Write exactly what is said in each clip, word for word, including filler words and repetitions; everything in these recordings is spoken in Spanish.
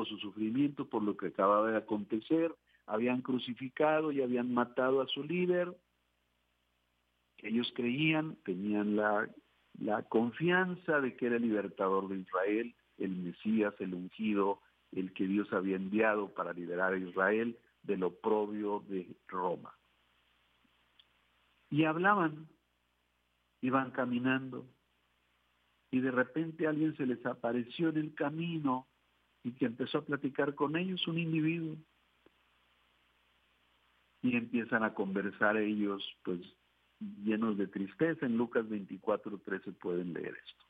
todo su sufrimiento por lo que acababa de acontecer. Habían crucificado y habían matado a su líder. Ellos creían, tenían la, la confianza de que era el libertador de Israel, el Mesías, el ungido, el que Dios había enviado para liberar a Israel del oprobio de Roma. Y hablaban, iban caminando, y de repente alguien se les apareció en el camino y que empezó a platicar con ellos, un individuo. Y empiezan a conversar ellos, pues, llenos de tristeza. En Lucas veinticuatro trece pueden leer esto.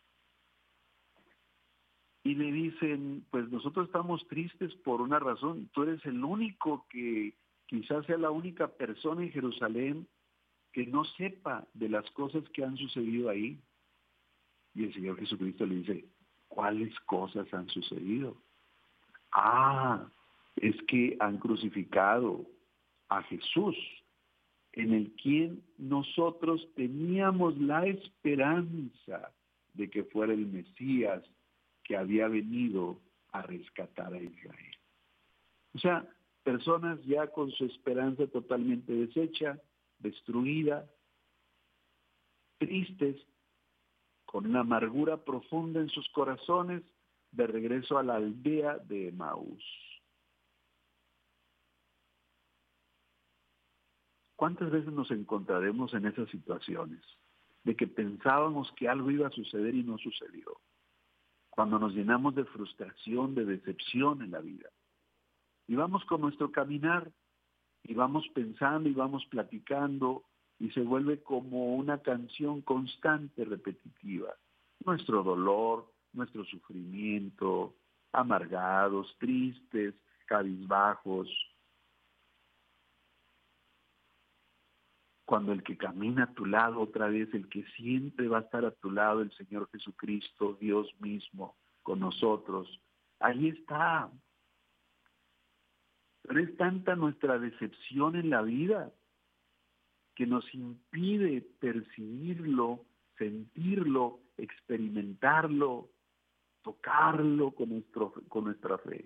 Y le dicen, pues nosotros estamos tristes por una razón. Tú eres el único que, quizás sea la única persona en Jerusalén que no sepa de las cosas que han sucedido ahí. Y el Señor Jesucristo le dice, ¿cuáles cosas han sucedido? Ah, es que han crucificado a Jesús, en el quien nosotros teníamos la esperanza de que fuera el Mesías que había venido a rescatar a Israel. O sea, personas ya con su esperanza totalmente deshecha, destruida, tristes, con una amargura profunda en sus corazones, de regreso a la aldea de Emaús. ¿Cuántas veces nos encontraremos en esas situaciones de que pensábamos que algo iba a suceder y no sucedió? Cuando nos llenamos de frustración, de decepción en la vida. Y vamos con nuestro caminar, y vamos pensando y vamos platicando, y se vuelve como una canción constante, repetitiva. Nuestro dolor, nuestro sufrimiento, amargados, tristes, cabizbajos. Cuando el que camina a tu lado otra vez, el que siempre va a estar a tu lado, el Señor Jesucristo, Dios mismo, con nosotros, ahí está. Pero es tanta nuestra decepción en la vida que nos impide percibirlo, sentirlo, experimentarlo, tocarlo con, nuestro, con nuestra fe.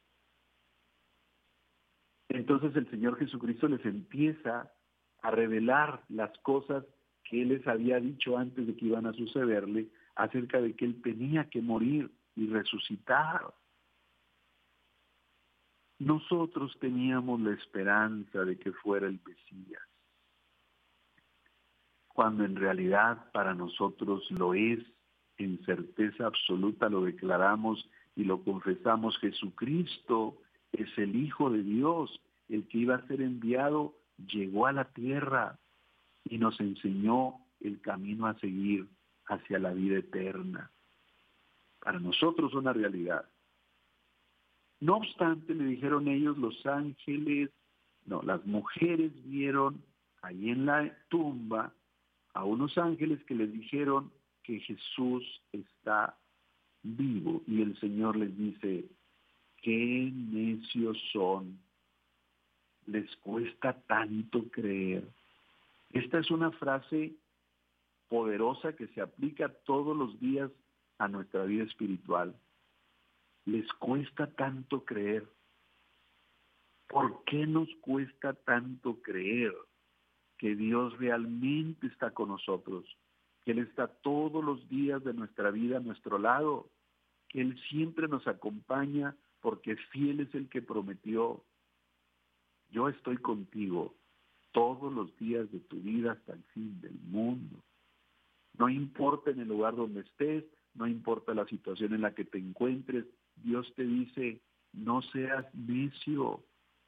Entonces el Señor Jesucristo les empieza a revelar las cosas que Él les había dicho antes de que iban a sucederle, acerca de que Él tenía que morir y resucitar. Nosotros teníamos la esperanza de que fuera el Mesías, cuando en realidad para nosotros lo es, en certeza absoluta lo declaramos y lo confesamos. Jesucristo es el Hijo de Dios, el que iba a ser enviado, llegó a la tierra y nos enseñó el camino a seguir hacia la vida eterna. Para nosotros una realidad. No obstante, le dijeron ellos, los ángeles, no, las mujeres vieron ahí en la tumba a unos ángeles que les dijeron que Jesús está vivo. Y el Señor les dice, qué necios son, les cuesta tanto creer. Esta es una frase poderosa que se aplica todos los días a nuestra vida espiritual. Les cuesta tanto creer. ¿Por qué nos cuesta tanto creer que Dios realmente está con nosotros? Que Él está todos los días de nuestra vida a nuestro lado, que Él siempre nos acompaña porque fiel es el que prometió. Yo estoy contigo todos los días de tu vida hasta el fin del mundo. No importa en el lugar donde estés, no importa la situación en la que te encuentres, Dios te dice, no seas necio.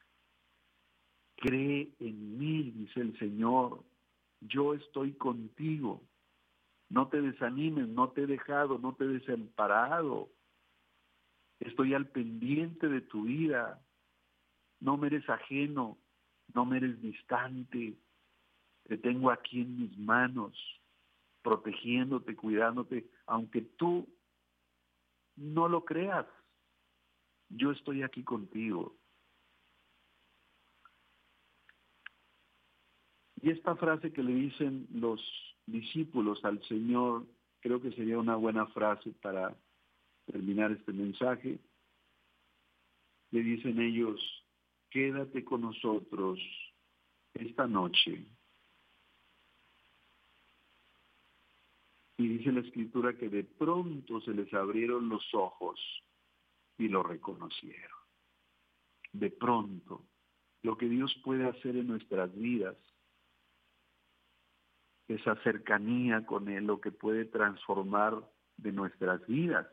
Cree en mí, dice el Señor. Yo estoy contigo. No te desanimes, no te he dejado, no te he desamparado. Estoy al pendiente de tu vida. No me eres ajeno, no me eres distante. Te tengo aquí en mis manos, protegiéndote, cuidándote, aunque tú no lo creas. Yo estoy aquí contigo. Y esta frase que le dicen los discípulos al Señor, creo que sería una buena frase para terminar este mensaje. le dicen ellos, quédate con nosotros esta noche. Y dice la Escritura que de pronto se les abrieron los ojos y lo reconocieron. De pronto, lo que Dios puede hacer en nuestras vidas, esa cercanía con Él, lo que puede transformar de nuestras vidas.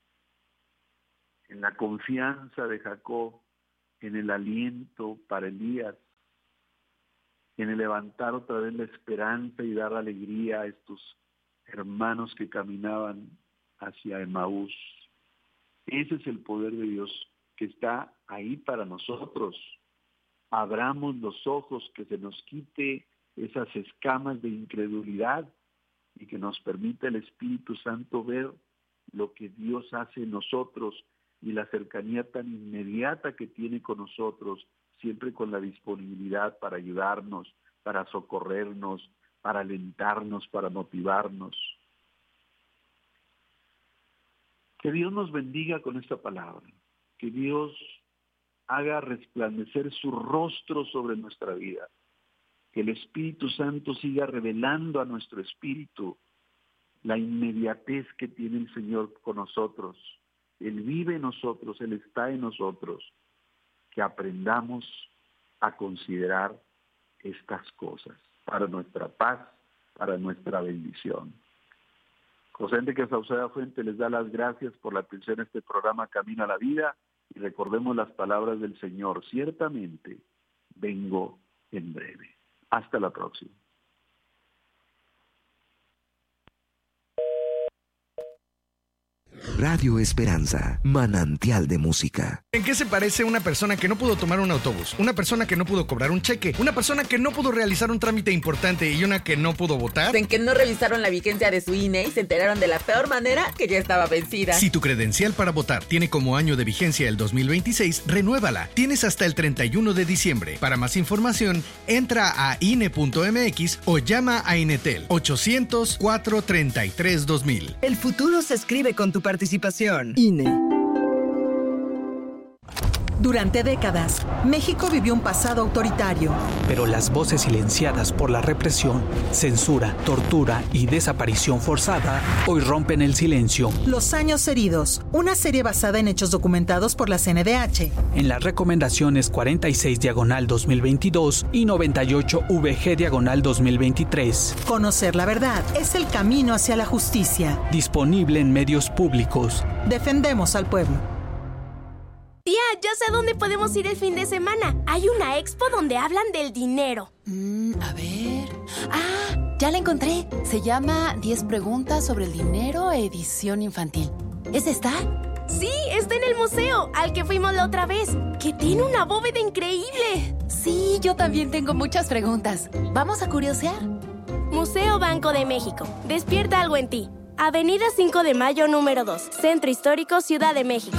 En la confianza de Jacob, en el aliento para Elías, en el levantar otra vez la esperanza y dar alegría a estos hermanos que caminaban hacia Emaús. Ese es el poder de Dios que está ahí para nosotros. Abramos los ojos, que se nos quite esas escamas de incredulidad y que nos permita el Espíritu Santo ver lo que Dios hace en nosotros y la cercanía tan inmediata que tiene con nosotros, siempre con la disponibilidad para ayudarnos, para socorrernos, para alentarnos, para motivarnos. Que Dios nos bendiga con esta palabra, que Dios haga resplandecer su rostro sobre nuestra vida, que el Espíritu Santo siga revelando a nuestro espíritu la inmediatez que tiene el Señor con nosotros. Él vive en nosotros, Él está en nosotros, que aprendamos a considerar estas cosas para nuestra paz, para nuestra bendición. José Enrique Sauceda Fuente les da las gracias por la atención a este programa Camino a la Vida y recordemos las palabras del Señor, ciertamente vengo en breve. Hasta la próxima. Radio Esperanza, manantial de música. ¿En qué se parece una persona que no pudo tomar un autobús, una persona que no pudo cobrar un cheque, una persona que no pudo realizar un trámite importante y una que no pudo votar? En que no revisaron la vigencia de su I N E y se enteraron de la peor manera que ya estaba vencida. Si tu credencial para votar tiene como año de vigencia el dos mil veintiséis, renuévala. Tienes hasta el treinta y uno de diciembre. Para más información, entra a I N E punto M X o llama a Inetel ochocientos, cuatro treinta y tres, dos mil. El futuro se escribe con tu participación. I N E. Durante décadas, México vivió un pasado autoritario. Pero las voces silenciadas por la represión, censura, tortura y desaparición forzada hoy rompen el silencio. Los años heridos, una serie basada en hechos documentados por la C N D H. En las recomendaciones cuarenta y seis diagonal dos mil veintidós y noventa y ocho V G diagonal dos mil veintitrés. Conocer la verdad es el camino hacia la justicia. Disponible en medios públicos. Defendemos al pueblo. Tía, ya sé a dónde podemos ir el fin de semana. Hay una expo donde hablan del dinero. Mm, a ver... ¡Ah! Ya la encontré. Se llama diez preguntas sobre el dinero, edición infantil. ¿Es esta? Sí, está en el museo, al que fuimos la otra vez, que tiene una bóveda increíble. Sí, yo también tengo muchas preguntas. ¿Vamos a curiosear? Museo Banco de México. Despierta algo en ti. Avenida cinco de Mayo, número dos. Centro Histórico, Ciudad de México.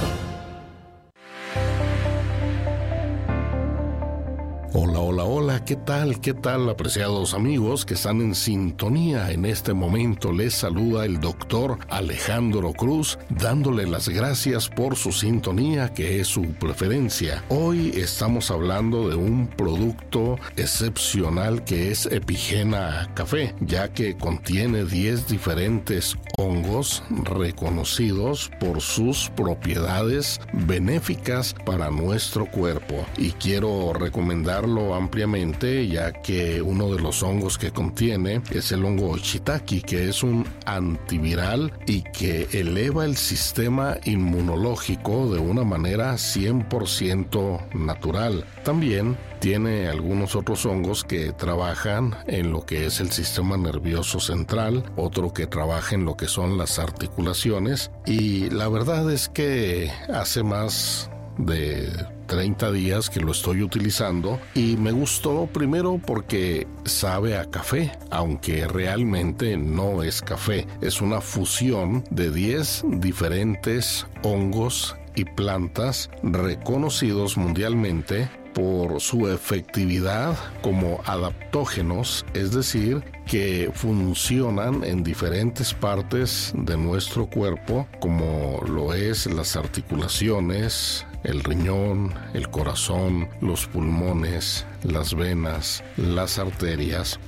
Hola, hola, hola, ¿qué tal? ¿Qué tal, apreciados amigos que están en sintonía en este momento? Les saluda el doctor Alejandro Cruz, dándole las gracias por su sintonía, que es su preferencia. Hoy estamos hablando de un producto excepcional que es Epigena Café, ya que contiene diez diferentes hongos reconocidos por sus propiedades benéficas para nuestro cuerpo. Y quiero recomendar ampliamente, ya que uno de los hongos que contiene es el hongo shiitake, que es un antiviral y que eleva el sistema inmunológico de una manera cien por ciento natural. También tiene algunos otros hongos que trabajan en lo que es el sistema nervioso central, otro que trabaja en lo que son las articulaciones, y la verdad es que hace más de treinta días que lo estoy utilizando y me gustó, primero porque sabe a café, aunque realmente no es café. Es una fusión de diez diferentes hongos y plantas reconocidos mundialmente por su efectividad como adaptógenos, es decir, que funcionan en diferentes partes de nuestro cuerpo, como lo es las articulaciones, el riñón, el corazón, los pulmones, las venas, las arterias,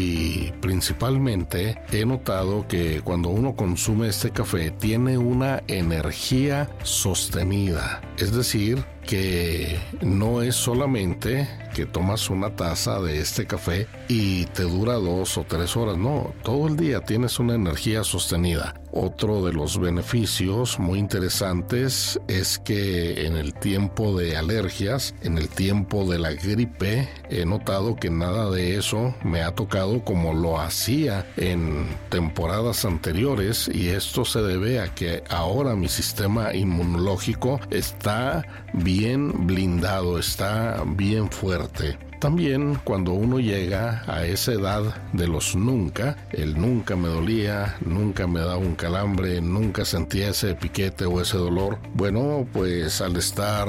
y principalmente he notado que cuando uno consume este café tiene una energía sostenida, es decir, que no es solamente que tomas una taza de este café y te dura dos o tres horas, no, todo el día tienes una energía sostenida. Otro de los beneficios muy interesantes es que en el tiempo de alergias, en el tiempo de la gripe, he notado que nada de eso me ha tocado como lo hacía en temporadas anteriores, y esto se debe a que ahora mi sistema inmunológico está bien blindado, está bien fuerte. También cuando uno llega a esa edad de los nunca, el nunca me dolía, nunca me daba un calambre, nunca sentía ese piquete o ese dolor, bueno, pues al estar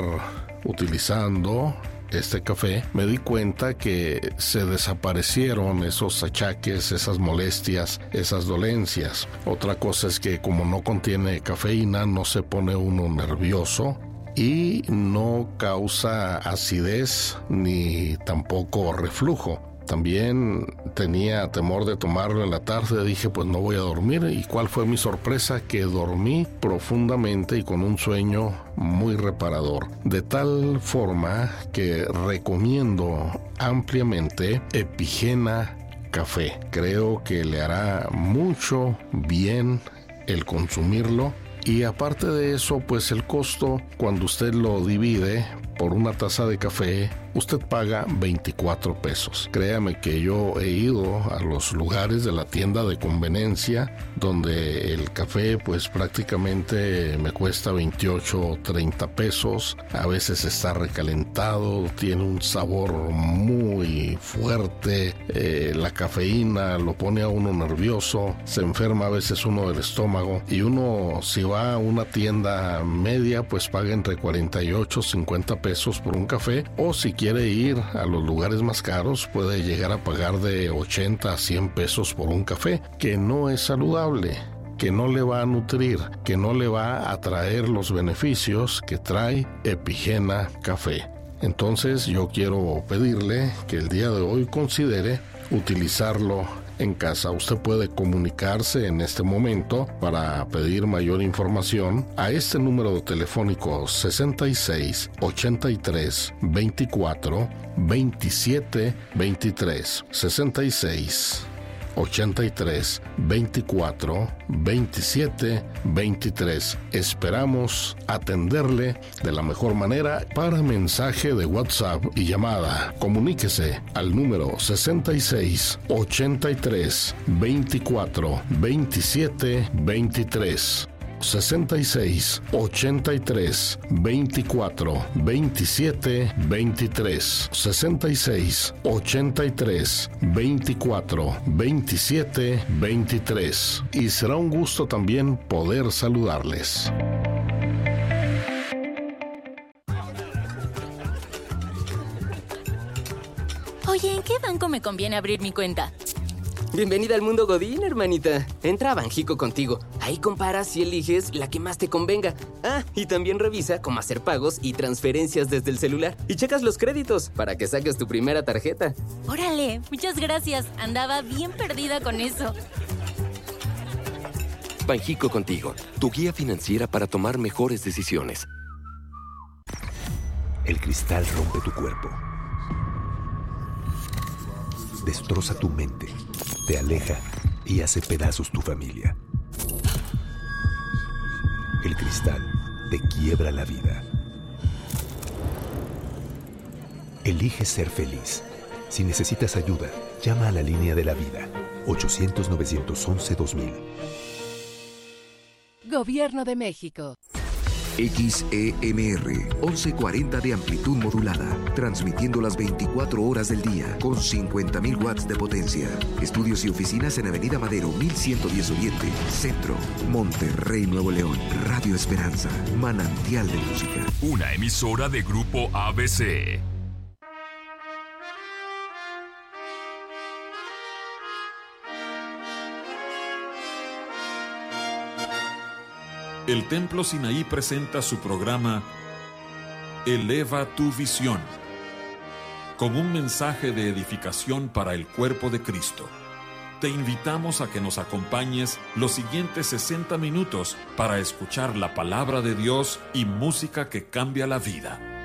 utilizando este café, me di cuenta que se desaparecieron esos achaques, esas molestias, esas dolencias. Otra cosa es que como no contiene cafeína, no se pone uno nervioso y no causa acidez ni tampoco reflujo. También tenía temor de tomarlo en la tarde, dije pues no voy a dormir, y cuál fue mi sorpresa, que dormí profundamente y con un sueño muy reparador, de tal forma que recomiendo ampliamente Epigena Café. Creo que le hará mucho bien el consumirlo. Y aparte de eso, pues el costo, cuando usted lo divide por una taza de café, usted paga veinticuatro pesos. Créame que yo he ido a los lugares de la tienda de conveniencia donde el café pues prácticamente me cuesta veintiocho o treinta pesos. A veces está recalentado, tiene un sabor muy fuerte, eh, la cafeína lo pone a uno nervioso, se enferma a veces uno del estómago, y uno si va a una tienda media pues paga entre cuarenta y ocho, cincuenta pesos por un café, o si quiere ir a los lugares más caros puede llegar a pagar de ochenta a cien pesos por un café, que no es saludable, que no le va a nutrir, que no le va a traer los beneficios que trae Epigena Café. Entonces yo quiero pedirle que el día de hoy considere utilizarlo en casa. Usted puede comunicarse en este momento para pedir mayor información a este número telefónico sesenta y seis, ochenta y tres, veinticuatro, veintisiete, veintitrés, sesenta y seis, ochenta y tres, veinticuatro, veintisiete, veintitrés. Esperamos atenderle de la mejor manera. Para mensaje de WhatsApp y llamada, comuníquese al número sesenta y seis, ochenta y tres, veinticuatro, veintisiete, veintitrés. sesenta y seis, ochenta y tres, veinticuatro, veintisiete, veintitrés. sesenta y seis, ochenta y tres, veinticuatro, veintisiete, veintitrés. Y será un gusto también poder saludarles. Oye, ¿en qué banco me conviene abrir mi cuenta? Bienvenida al mundo Godín, hermanita. Entra a Banjico Contigo. Ahí comparas y eliges la que más te convenga. Ah, y también revisa cómo hacer pagos y transferencias desde el celular. Y checas los créditos para que saques tu primera tarjeta. Órale, muchas gracias. Andaba bien perdida con eso. Banjico Contigo, tu guía financiera para tomar mejores decisiones. El cristal rompe tu cuerpo. Destroza tu mente, te aleja y hace pedazos tu familia. El cristal te quiebra la vida. Elige ser feliz. Si necesitas ayuda, llama a la línea de la vida, ochocientos, novecientos once, dos mil. Gobierno de México. X E M R, once cuarenta de amplitud modulada, transmitiendo las veinticuatro horas del día, con cincuenta mil watts de potencia. Estudios y oficinas en Avenida Madero, mil ciento diez Oriente, Centro, Monterrey, Nuevo León. Radio Esperanza, manantial de música. Una emisora de Grupo A B C. El Templo Sinaí presenta su programa Eleva tu visión, con un mensaje de edificación para el cuerpo de Cristo. Te invitamos a que nos acompañes los siguientes sesenta minutos para escuchar la palabra de Dios y música que cambia la vida.